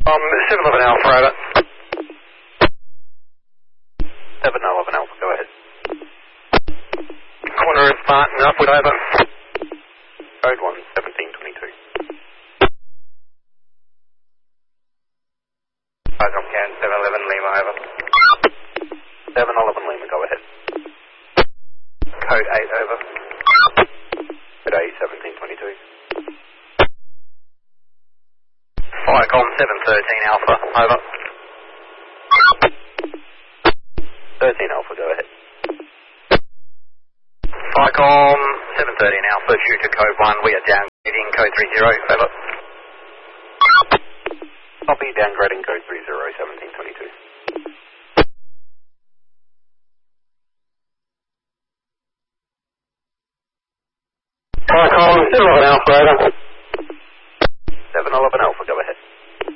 711 Alpha, over. 711 Alpha, go ahead. Corner of Martin, upward, over. Code 1, 1722. Drop can, 711 Lima, over. 711 Lima, go ahead. Code 8, over. Code 8, 1722. Firecom 713 Alpha, over. 13 Alpha, go ahead. Firecom 713 Alpha, shoot to code 1, we are downgrading code 30, over. Copy, downgrading code 30, 1722. Firecom 711 Alpha, over. 711 Alpha, go ahead.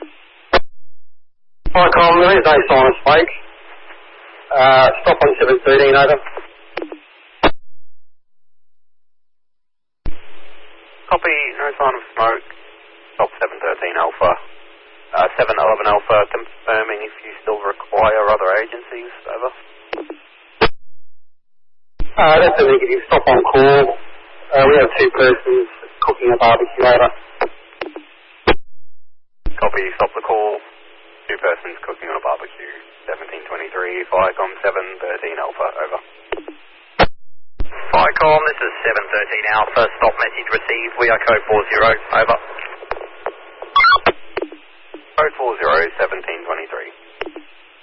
Firecom, there is no sign of smoke. Stop on 713, over. Copy, no sign of smoke. Stop 713 Alpha. 711 Alpha, confirming if you still require other agencies, over. That's a negative. Stop on call. We have 2 persons cooking a barbecue, over. Copy, stop the call. 2 persons cooking on a barbecue. 1723, Firecom 713 Alpha, over. Firecom, this is 713 Alpha, stop message received, we are code 40, over. Code 40, 1723.